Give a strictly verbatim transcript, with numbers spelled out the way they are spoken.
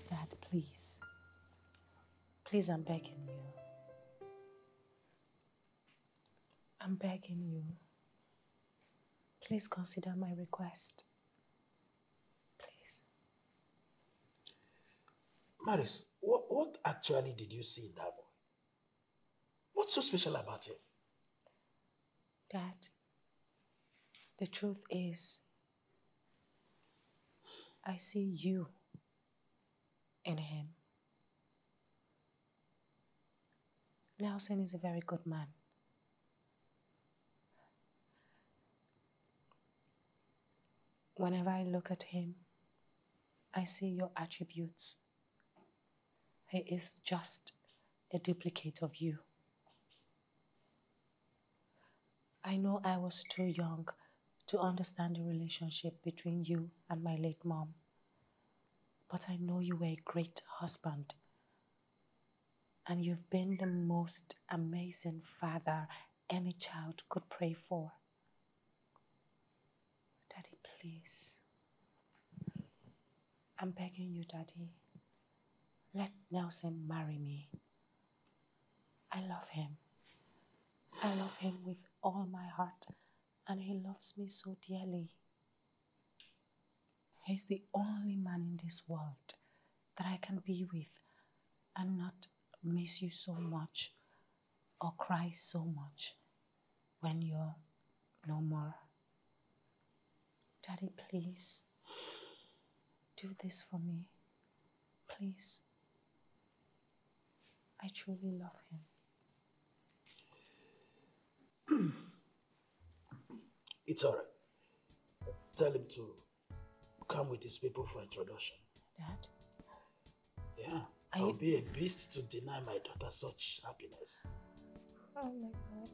Dad, please. Please, I'm begging you. I'm begging you. Please consider my request. Please. Maris, what, what actually did you see in that boy? What's so special about him? Dad, the truth is, I see you in him. Nelson is a very good man. Whenever I look at him, I see your attributes. He is just a duplicate of you. I know I was too young to understand the relationship between you and my late mom, but I know you were a great husband, and you've been the most amazing father any child could pray for. Daddy, please. I'm begging you, Daddy. Let Nelson marry me. I love him. I love him with all my heart, and he loves me so dearly. He's the only man in this world that I can be with and not miss you so much or cry so much when you're no more. Daddy, please, do this for me. Please. I truly love him. It's all right. Tell him to come with his people for introduction. Dad? Yeah, I'll you... be a beast to deny my daughter such happiness. Oh my God.